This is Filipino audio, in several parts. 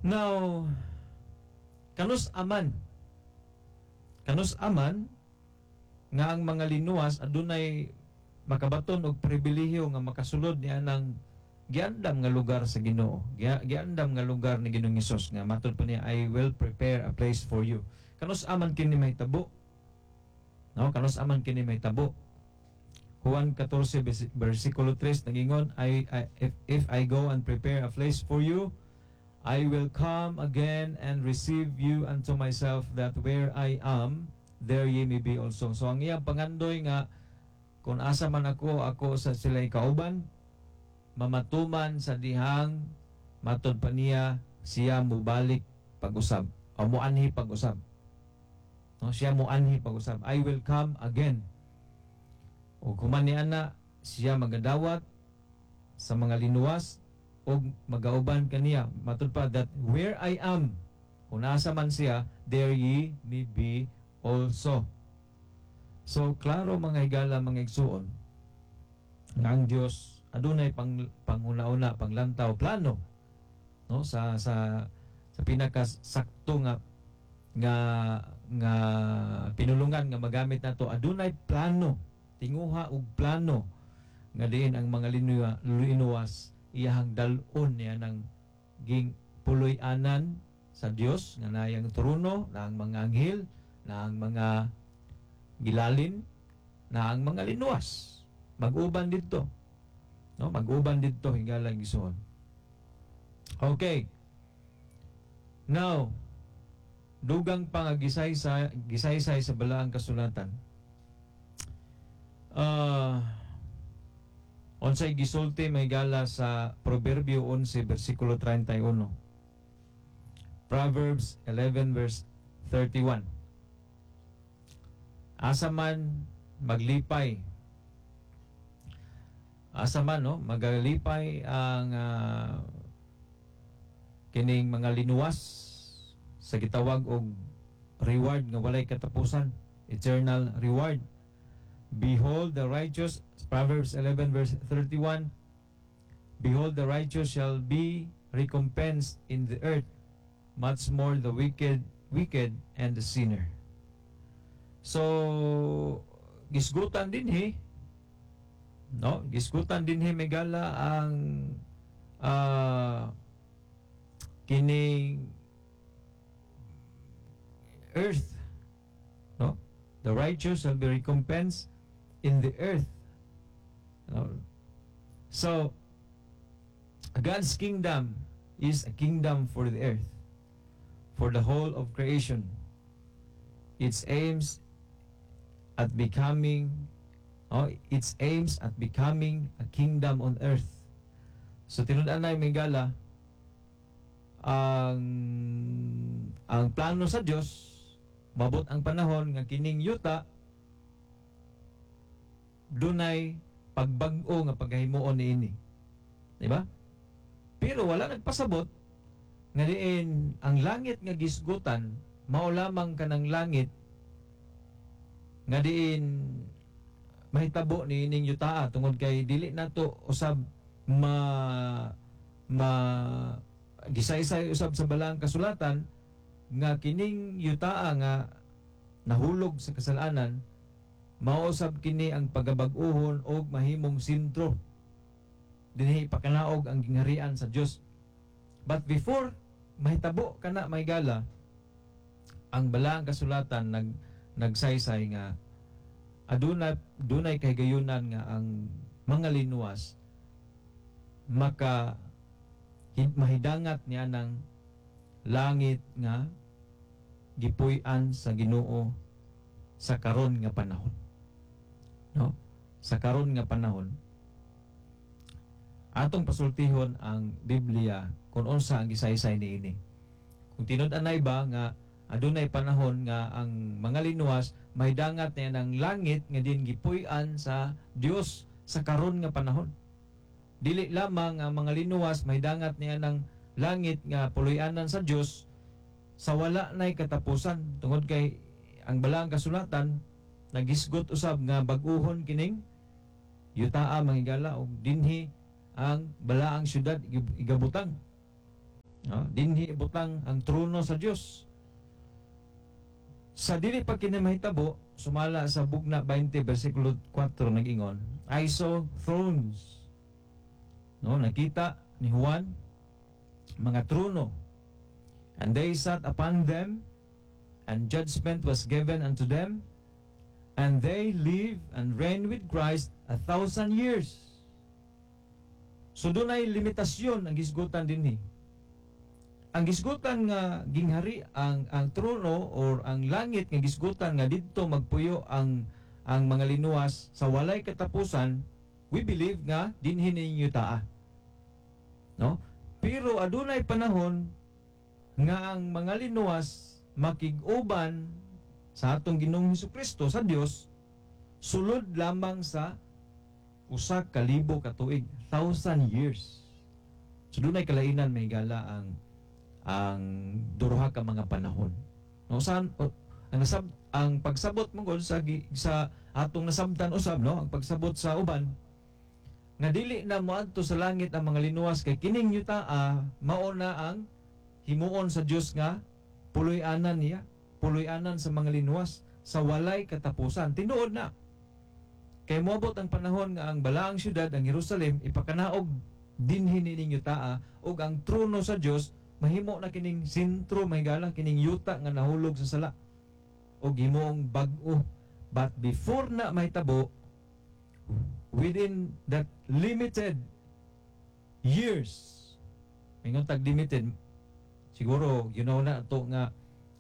Now, kanus aman nga ang mga linuwas adunay makabaton og pribilehiyo nga makasulod niya ng giandam nga lugar sa Ginoo. Giandam nga lugar ni Ginoong Hesus nga matud pa niya, I will prepare a place for you. Kanus aman kini mahitabo. No, kanus aman kini mahitabo. Juan 14 versikulo 3 nagingon, if I go and prepare a place for you, I will come again and receive you unto myself, that where I am, there ye may be also. So ang iyang pangandoy nga, kung asa man ako sa sila'y kauban, mamatuman sa dihang, matod pa niya, siya mubalik pag-usab, o muanhi pag-usab. No, siya muanhi pag-usab. I will come again. O kuman ni ana, siya magadawat sa mga linuwas, o magauban kaniya, matod pa, that where I am, kung nasa man siya, there ye may be also. So, klaro mga higala, mga igsuon, nga ang Diyos, adunay panguna-una, panglantaw, plano, no? sa pinakasakto nga pinulungan nga magamit nato, adunay plano, tinguha og plano, nga diin ang mga linuwas, iyahang dalon niya ng ging puloy-anan sa Dios nga nayang trono, na ang mga anghel, na ang mga gilalin, na ang mga linuwas mag-uban dito, no, mag-uban dito hingala gisuon. Okay, now dugang pangagisaysay sa balaang kasulatan, unsay gisulti may gala sa Proverbio 11 versikulo 31. Proverbs 11 verse 31. Asa man maglipay, magalipay ang kining mga linuwas sa gitawag og reward nga walay katapusan, eternal reward. Behold the righteous, Proverbs 11 verse 31, behold the righteous shall be recompensed in the earth, much more the wicked and the sinner. So gisgutan dinhi, no, gisgutan dinhi megala ang kining earth, no, the righteous shall be recompensed in the earth. So God's kingdom is a kingdom for the earth, for the whole of creation. It aims at becoming a kingdom on earth. So tinud-an na megala ang plano sa Dios, mabot ang panahon nga kining yuta dunay pagbag-o nga paghimuon niini, di ba? Pero wala nagpasabot nga diin ang langit nga gisgutan mao lamang kanang langit nga diin mahitabo ni ining yutaa, tungod kay dili nato usab gisaysay usab sa balaang kasulatan nga kining yutaa nga nahulog sa kasalanan, mausab kini ang pagabag-uhon og mahimong sentro dinhi pakanaog ang gingharian sa Dios. But before mahitabo kana mahigala, ang balaang kasulatan nagsaysay nga adunay kahigayunan nga ang mga linuwas mahidangat niya ng langit nga gipuy-an sa Ginoo sa karon nga panahon. No? Sa karon nga panahon, atong pasultihon ang Biblia kung unsa ang gisaysay niini. Kung tinud-anay ba nga adunay panahon nga ang mga linuwas mahidangat niya ng langit nga din gipuy-an sa Dios sa karon nga panahon. Dili lamang ang mga linuwas mahidangat niya ng langit nga puloy-anan sa Dios sa wala nay katapusan, tungod kay ang balaang kasulatan nagisgot usab nga bag-uhon kining yutaa manghigala og dinhi ang balaang syudad igabutang. No? Dinhi butang ang trono sa Dios. Sa dili pa kini mahitabo, sumala sa Bugna 20 versikulo 4 nag-ingon, I saw thrones. No, nakita ni Juan mga trono, and they sat upon them, and judgment was given unto them, and they live and reign with Christ 1,000 years. So dunay limitasyon ang gisgutan dinhi. Ang gisgutan nga ginghari ang trono or ang langit nga gisgutan nga didto magpuyo ang mga linuwas sa walay katapusan, we believe nga dinhi ninyo taa. No? Pero adunay panahon nga ang mga linuwas makig-uban sa atong Ginoong Hesukristo sa Dios sulod lamang sa 1,000 ka tuig, 1,000 years. So dunay kalainan may gala ang duruha ka mga panahon. No, ang pagsabot mongol sa atong nasabtan usab, no, ang pagsabot sa uban nga dili na moadto sa langit ang mga linuwas kay kining yuta mao na ang himuon sa Dios nga puloy-anan niya, puloy-anan sa mga linuwas sa walay katapusan. Tinuod na. Kay moabot ang panahon nga ang balaang syudad, ang Jerusalem, ipakanaog dinhi ninyo taa ug ang trono sa Dios mahimo na kining sentro mahigala kining yuta nga nahulog sa sala o himoong bag-o. But before na mahitabo, within that limited years, mingon tag limited, siguro you know na to nga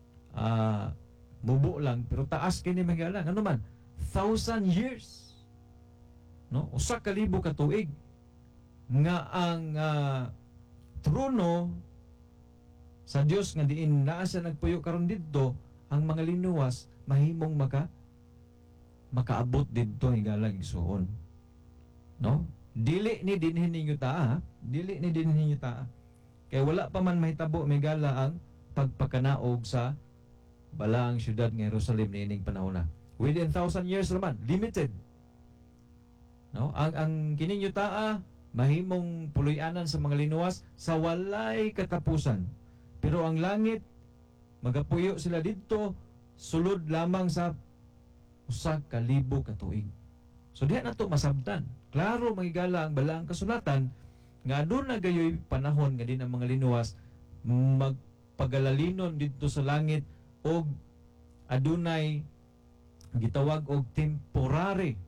mubo lang pero taas kini mahigala ano man 1,000 years, no, 1,000 ka tuig nga ang trono sa Dios nga diin naa siya nagpuyo karon didto, ang mga linuwas mahimong makaabot didto higala igsuon. No? Dili ni dinhin ninyo taa, dili ni dinhin ninyo taa. Kay wala pa man mahitabo higala ang pagpakanaog sa balaang syudad nga Jerusalem niining panahon na. Within 1,000 years naman, limited. No? Ang kining yutaa mahimong puloy-anan sa mga linuwas sa walay katapusan. Pero ang langit, magapuyo sila dito, sulod lamang sa 1,000 ka tuig. So diyan na ito masabtan. Klaro magigala ang balaang kasulatan, nga doon na gayoy panahon nga din ang mga linuwas, magpagalalinon dito sa langit, o adunay gitawag og temporary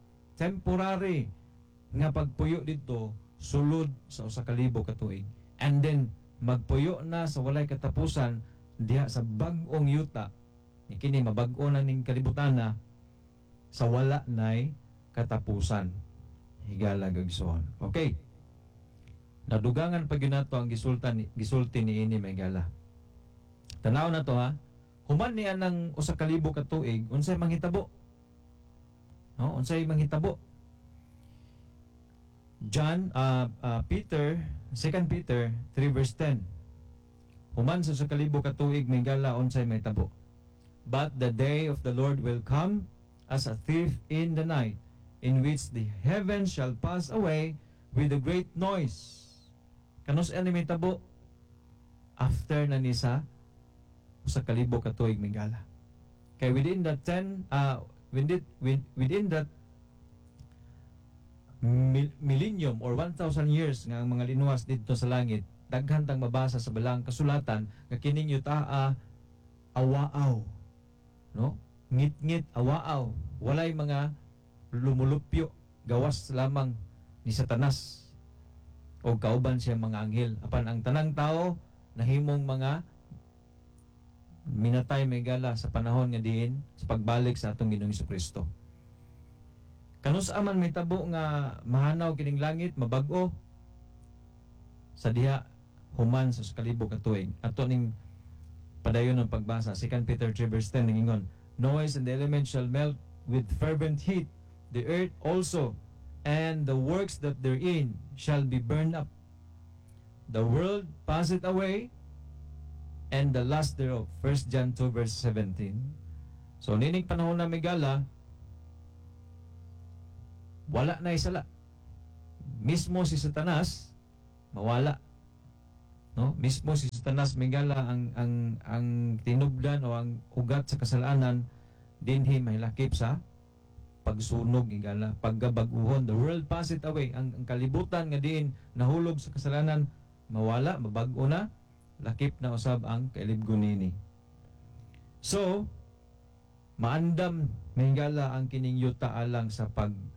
nga pagpuyo dito, sulod sa 1,000 ka tuig. And then, magpuyo na sa walay katapusan diha sa bag-ong yuta, kini mabag-o na ning kalibutan na sa wala nay katapusan higala gagsoon. Okay, nadugangan pag yun nato ang gisulti ni ini higala. Tanaw na to ha, human niya ng 1,000 ka tuig, unsay manghitabo, no? Unsay manghitabo. Peter 2 Peter 3 verse 10. Human sa 1,000 ka tuig may gala unsay may tabo. But the day of the Lord will come as a thief in the night, in which the heavens shall pass away with a great noise. Kanus ani may tabo? After na ni sa 1,000 ka tuig may gala. Kay within that millennium or 1,000 years nga ang mga linuwas dito sa langit, daghan tang mabasa sa balang kasulatan nga kining yutaa awaaw, no, ngit-ngit awaaw, walay mga lumulupyo, gawas lamang ni Satanas o kauban siya mga anghel, apan ang tanang tao nahimong mga minatay may gala sa panahon nga diin sa pagbalik sa atong Ginoong Hesukristo. Kanus aman may tabo nga mahanaw kining langit, mabag-o sa diha human sa 1,000 ka tuig. Ato ning padayon ng pagbasa, 2 Peter 3 verse 10 ningon, noise and the elements shall melt with fervent heat, the earth also and the works that therein shall be burned up. The world passeth away and the lust thereof. 1 John 2 verse 17. So nining panahon na may gala, wala na isala. Mismo si Satanas, mawala. no? Mismo si Satanas mingala ang tinubdan o ang ugat sa kasalanan dinhi mahilakip sa pagsunog igala, paggabaguhon. The world pass it away. Ang kalibutan nga diin nahulog sa kasalanan mawala, mabag-o na, lakip na usab ang kailibgon nini. So, maandam mahingala ang kining yuta alang sa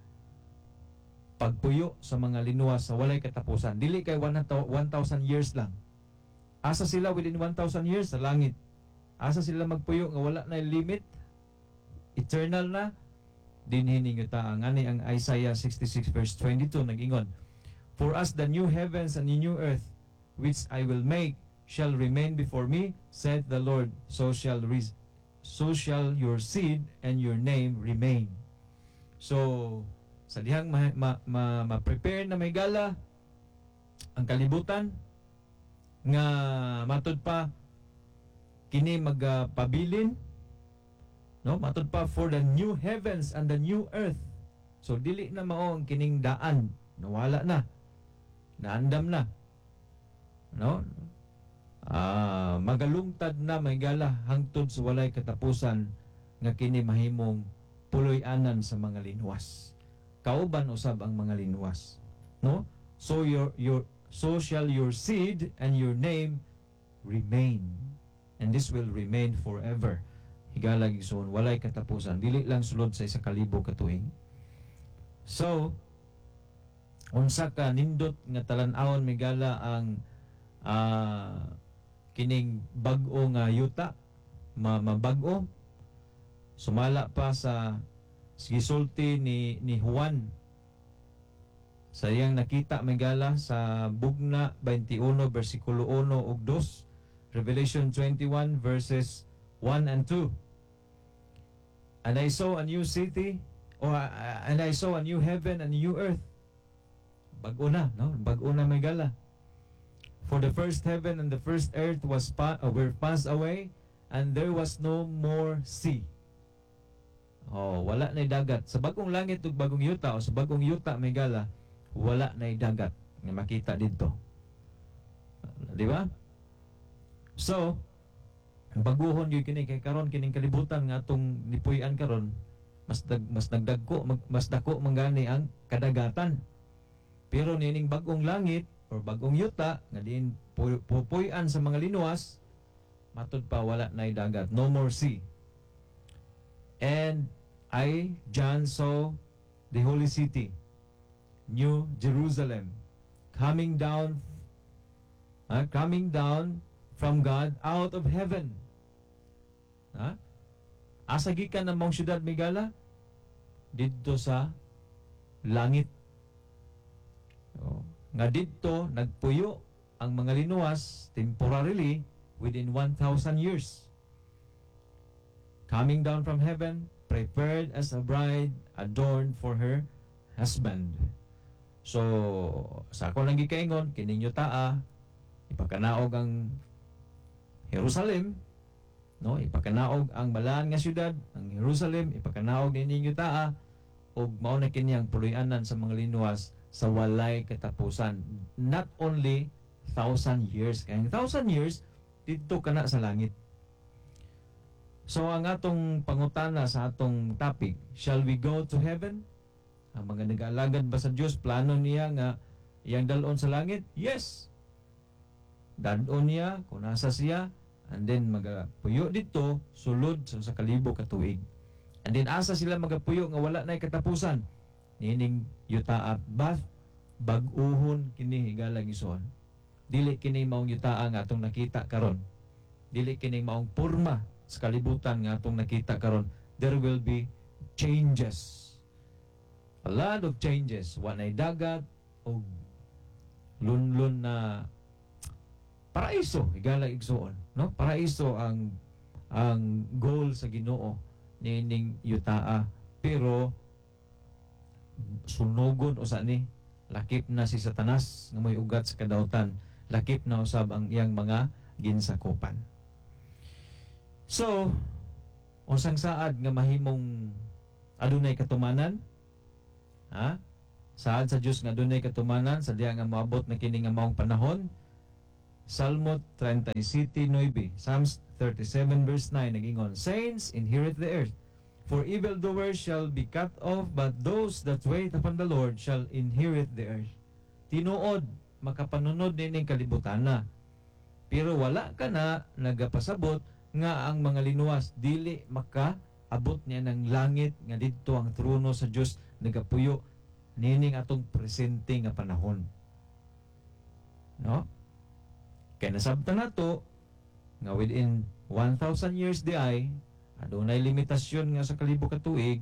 pagpuyo sa mga linuwas sa walay katapusan. Dili kay 1,000 years lang. Asa sila within 1,000 years sa langit. Asa sila magpuyo nga wala na limit. Eternal na. Dinhining yuta ang ani ang Isaiah 66 verse 22 nag-ingon, "For as the new heavens and the new earth which I will make shall remain before me, said the Lord, so shall your seed and your name remain." So, sa dihang ma-prepare na may gala ang kalibutan nga matud pa kini magpabilin, no? Matud pa for the new heavens and the new earth. So dili na mao ang kining daan, nawala na. Naandam na. No? Magalungtad na may gala hangtod sa walay katapusan nga kini mahimong puloy-anan sa mga linwas. Kauban usab ang mga linwas, no? So so shall your seed and your name remain, and this will remain forever. Higalag igsoon, walay katapusan, dili lang sulod sa 1,000 ka tuig. So unsa ka nindot nga talan-awon migala ang kining bag-o nga yuta, mabag-o. Sumala pa sa gisulti ni Juan sa iyang nakita migala sa Bugna 21 versikulo 1 ug 2, Revelation 21 verses 1 and 2. And I saw a new city, and I saw a new heaven and a new earth. Bag-o na, no? Bag-o na may gala. For the first heaven and the first earth were passed away, and there was no more sea. Wala na'y dagat. Sa bagong langit ug bagong yuta, o sa bagong yuta may gala, wala na'y dagat nga makita dito. Di ba? So, baguhon gyud kini kay karon kining kalibutan nga atong nipuy-an karon mas dako manggani ang kadagatan. Pero nining bagong langit or bagong yuta nga diin pupuy-an sa mga linuwas, matud pa wala nay dagat, no more sea. And I, John, saw the holy city, New Jerusalem, coming down from God out of heaven. Asa gikan ang mong syudad migala? Didto sa langit. Nga didto nagpuyo ang mga linuwas temporarily within 1,000 years. Coming down from heaven, prepared as a bride adorned for her husband. So, sa ako lang gikaingon, kining yutaa, ipakanaog ang Jerusalem, no? Ipakanaog ang balaan nga syudad, ang Jerusalem, ipakanaog nining yutaa, ug mao na kini ang puloy-anan sa mga linuwas sa walay katapusan. Not only 1,000 years, kaya 1,000 years dito kana sa langit. So ang atong pangutana sa atong topic, shall we go to heaven? Ang mga nag-aalagad ba sa Diyos, plano niya nga iyang dalon sa langit? Yes. Dadon niya kung nasa siya, and then magapuyo dito sulod sa 1,000 ka tuig. And then asa sila magapuyo nga wala na'y katapusan, nining yutaa bath bag-uhon kini higalang ison. Dili kini maong yutaa nga atong nakita karon, dili kini maong porma sa kalibutan nga atong nakita karon. There will be changes, a lot of changes. Wanay dagat o lunlun na paraiso higala igsoon, no? Paraiso ang goal sa Ginoo nining yutaa, pero sunugon usa ni, lakip na si Satanas nga may ugat sa kadautan, lakip na usab ang iyang mga ginsakupan. So unsang saad nga mahimong adunay katumanan? Saad sa Dios nga adunay katumanan sa diha nga moabot na kini nga maong panahon? Salmo 37:9. Psalms 37 verse 9 nagingon, Saints inherit the earth, for evildoers shall be cut off, but those that wait upon the Lord shall inherit the earth. Tinuod, makapanunod nining kalibutan na. Pero wala ka na nagapasabot nga ang mga linuwas dili makaabot niya ng langit nga didto ang trono sa Dios nagapuyo nining atong presente nga panahon. No? Kaya nasabtan nato nga within 1,000 years di ay adunay limitasyon nga sa kalibo ka tuig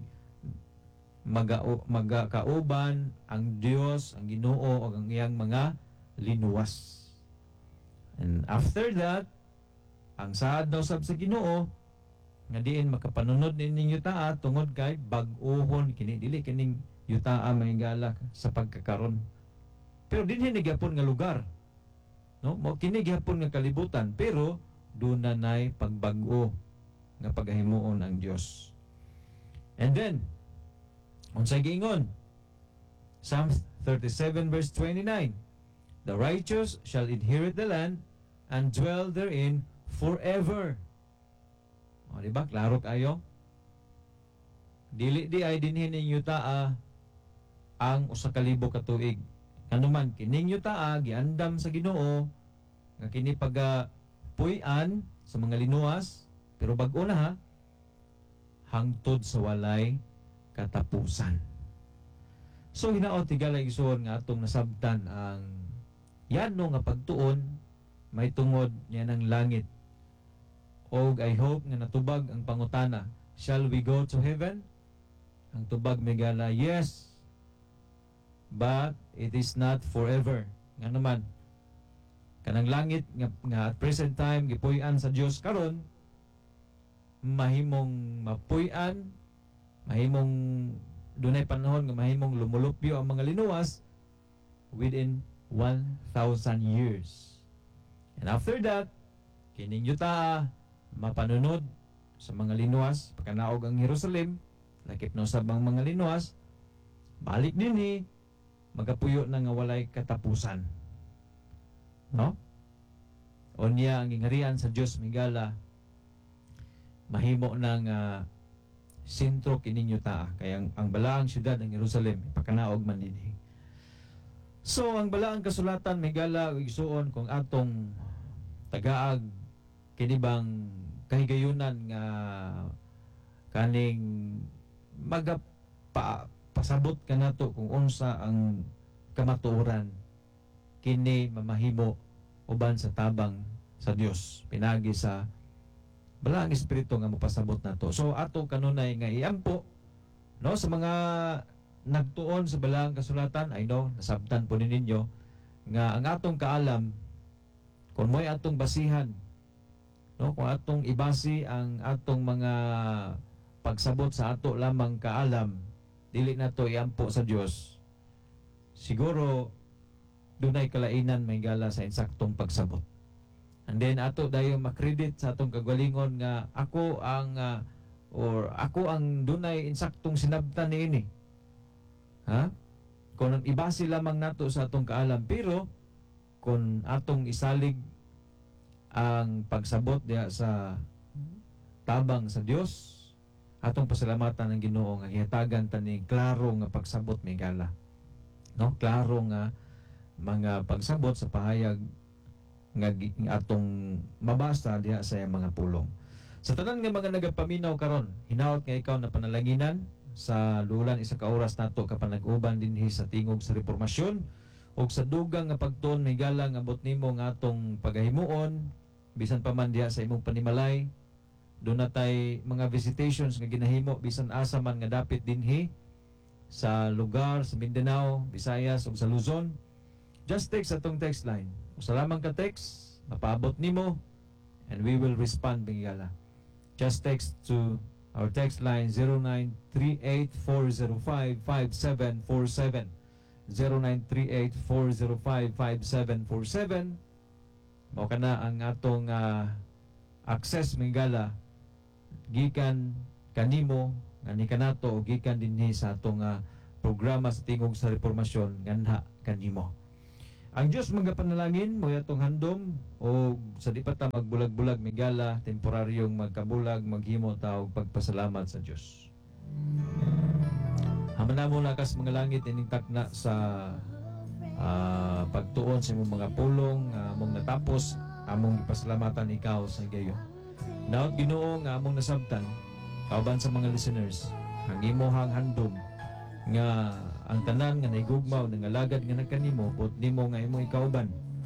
magakauban ang Dios, ang Ginoo o ang iyang mga linuwas. And after that, ang saad daw sab sa Ginoo nga diin makapanunod nining yutaa tungod kay bag-ohon kini dili kining yutaa mahigala sa pagkakaron. Pero dinhi ni gyapon nga lugar. No? Mo kini gyapon nga kalibutan pero duna nay pagbag-o nga pagahimuon ang Dios. And then unsay giingon? Psalm 37 verse 29. The righteous shall inherit the land and dwell therein forever. O, diba? Klaro kayo? Dili di ay dinhin ninyo taa ang usa ka libo ka tuig. Kanuman, kining taa, giandam sa Ginoo, nga kini puy-an sa mga linuwas, pero bag-o na ha, hangtod sa walay katapusan. So, hinaot tigalay isuon nga atong nasabtan ang yano nga pagtuon may tungod niya ng langit. Og I hope nga natubag ang pangutana, shall we go to heaven? Ang tubag may gala, yes, but it is not forever. Nga naman, kanang langit nga at present time gipuy-an sa Dios karon mahimong mapuy-an, mahimong dunay panahon nga mahimong lumulupyo ang mga linuwas within 1,000 years. And after that, kining yuta mapanunod sa mga linuwas, pagkanaog ang Jerusalem, lakip na usab ang mga linuwas, balik dinhi, magapuyo na nga walay katapusan. No? Unya ang ingarian sa Dios migala mahimo ng sentro kining yuta, kaya ang balaang syudad ng Jerusalem ipakanaog man dinhi. So ang balaang kasulatan migala igsuon kung atong tagaag kini bang kahigayunan nga kaning pasabot kanato kung unsa ang kamatuoran kini mamahimo uban sa tabang sa Dios pinagi sa balaang espiritu nga mapasabot nato. So ato kanunay nga iampo no sa mga nagtuon sa balaang kasulatan, I know nasabtan po ninyo nga ang atong kaalam kung mo'y atong basihan, no, kung atong ibasi ang atong mga pagsabot sa ato lamang kaalam, dili na to iampo sa Dios, siguro dunay kalainan may gala sa insaktong pagsabot. And then ato dayon makredit sa atong kagalingon nga ako ang dunay insaktong sinabtan niini. Ha? Kung ibasi lamang nato sa atong kaalam, pero kung atong isalig ang pagsabot diha sa tabang sa Dios, atong pasalamatan ng Ginoo nga ihatagan tani klaro nga pagsabot may gala. No, klaro nga mga pagsabot sa pahayag nga atong mabasa diha sa mga pulong. Sa tanan nga mga nagapaminaw karon, hinaot nga ikaw na panalanginan sa lulan isa ka oras nato kapanag-uban dinhi sa tingog sa reformasyon og sa dugang nga pagtuon may gala nga abot nimo nga atong pagahimuon bisan pa man diha sa imong panimalay. Doon na tay mga visitations nga ginahimo bisan asa man nga dapit dinhi sa lugar sa Mindanao, Visayas ug sa Luzon. Just text atong text line. Usa lamang ka text, mapaabot nimo and we will respond bingala. Just text to our text line 0938-405-5747. 0938-405-5747. Mao kana ang atong access mingala gikan kanimo nga ni kanato o gikan dinhi sa atong programa sa tingog sa reformasyon nganha kanimo. Ang Dios magapanalangin mo atong handom o sa di pa ta magbulag-bulag migala temporaryong magkabulag maghimo ta og pagpasalamat sa Dios. Hamanamo na kas mga langit ining takna sa pagtuon sa imong mga pulong among natapos among gipasalamatan ikaw sa gayo. Naot Ginoo nga among nasabtan kauban sa mga listeners ang imong handom nga ang tanan nga naigugmaw ng alagad nga nagkanimo put nimo nga imong ikauban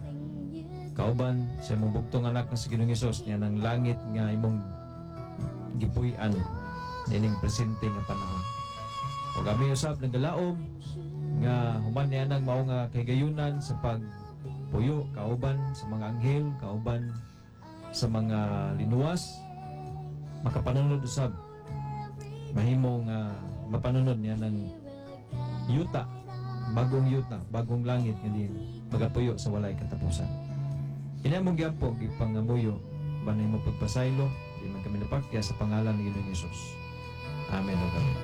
sa imong bugtong anak nga si Ginoong Hesus niya ng langit nga imong gipuy-an nining presente nga panahon. O kami usab nagdalaom nga human niya nang mao nga kagayunan sa pagpuyo kauban sa mga anghel kauban sa mga linuwas makapanunod usab mahimong mapanunod niya ng yuta, bagong langit nga din magapuyo sa walay katapusan. Kini among gyapon gipangamuyo banay mo pagpasaylo di man kami napakya sa pangalan ni Ginoong Hesus. Amen o amen.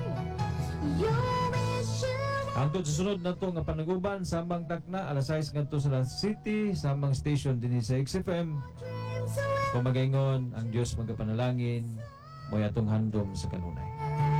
Hangtod sa sunod na to nga panaguban samang takna alas 6 ngadto sa City samang station dinhi sa XFM. Kung magaingon ang Dios magapanalangin mo atong handom sa kanunay.